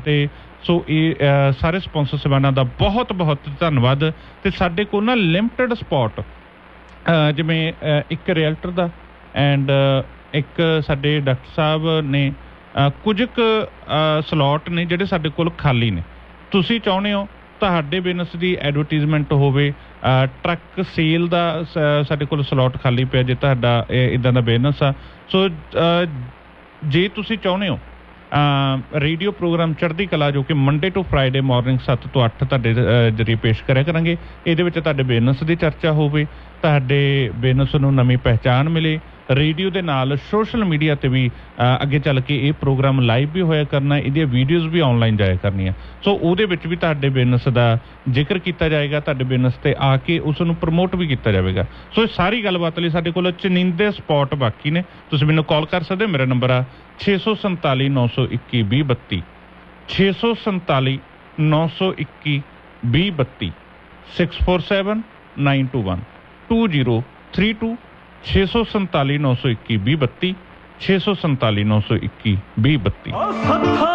ਤੇ ਸੋ ਇਹ ਸਾਰੇ ਸਪੋਂਸਰ ਸਾਹਿਬਾਨਾਂ ਦਾ ਬਹੁਤ ਬਹੁਤ ਧੰਨਵਾਦ। ਤੇ ਸਾਡੇ ਕੋਲ ਨਾ ਲਿਮਟਿਡ ਸਪੋਟ ਜਿਵੇਂ ਇੱਕ ਰੀਅਲਟਰ ਦਾ ਐਂਡ ਇੱਕ ਸਾਡੇ ਡਾਕਟਰ ਸਾਹਿਬ ਨੇ ਕੁਝ ਕੁ ਸਲੋਟ ਨੇ ਜਿਹੜੇ ਸਾਡੇ ਕੋਲ ਖਾਲੀ ਨੇ। ਤੁਸੀਂ ਚਾਹੁੰਦੇ ਹੋ ਤੁਹਾਡੇ ਬਿਜ਼ਨਸ ਦੀ ਐਡਵਰਟੀਜ਼ਮੈਂਟ ਹੋਵੇ, ਟਰੱਕ ਸੇਲ ਦਾ ਸਾਡੇ ਕੋਲ ਸਲੋਟ ਖਾਲੀ ਪਿਆ ਜੇ ਤੁਹਾਡਾ ਇੱਦਾਂ ਦਾ ਬਿਜ਼ਨਸ ਆ। ਸੋ ਜੇ ਤੁਸੀਂ ਚਾਹੁੰਦੇ ਹੋ ਰੇਡੀਓ ਪ੍ਰੋਗਰਾਮ ਚੜ੍ਹਦੀ ਕਲਾ ਜੋ ਕਿ ਮੰਡੇ ਟੂ ਫਰਾਈਡੇ ਮਾਰਨਿੰਗ 7 ਤੋਂ 8 ਤੁਹਾਡੇ ਜ਼ਰੀਏ ਪੇਸ਼ ਕਰਿਆ ਕਰਾਂਗੇ, ਇਹਦੇ ਵਿੱਚ ਤੁਹਾਡੇ ਬਿਜ਼ਨਸ ਦੀ ਚਰਚਾ ਹੋਵੇ, ਤੁਹਾਡੇ ਬਿਜ਼ਨਸ ਨੂੰ ਨਵੀਂ ਪਹਿਚਾਣ ਮਿਲੇ। ਰੇਡੀਓ ਦੇ ਨਾਲ ਸੋਸ਼ਲ ਮੀਡੀਆ 'ਤੇ ਵੀ ਅੱਗੇ ਚੱਲ ਕੇ ਇਹ ਪ੍ਰੋਗਰਾਮ ਲਾਈਵ ਵੀ ਹੋਇਆ ਕਰਨਾ, ਇਹਦੀਆਂ ਵੀਡੀਓਜ਼ ਵੀ ਔਨਲਾਈਨ ਜਾਇਆ ਕਰਨੀਆਂ। ਸੋ ਉਹਦੇ ਵਿੱਚ ਵੀ ਤੁਹਾਡੇ ਬਿਜ਼ਨਸ ਦਾ ਜ਼ਿਕਰ ਕੀਤਾ ਜਾਏਗਾ, ਤੁਹਾਡੇ ਬਿਜ਼ਨਸ 'ਤੇ ਆ ਕੇ ਉਸ ਨੂੰ ਪ੍ਰਮੋਟ ਵੀ ਕੀਤਾ ਜਾਵੇਗਾ। ਸੋ ਇਹ ਸਾਰੀ ਗੱਲਬਾਤ ਲਈ ਸਾਡੇ ਕੋਲ ਚੁਣਿੰਦੇ ਸਪੌਟ ਬਾਕੀ ਨੇ। ਤੁਸੀਂ ਮੈਨੂੰ ਕਾਲ ਕਰ ਸਕਦੇ ਹੋ। ਮੇਰਾ ਨੰਬਰ ਆ 647 921 2032 647 921 2032 647 921 2032 647 921 2032 647 921 2032।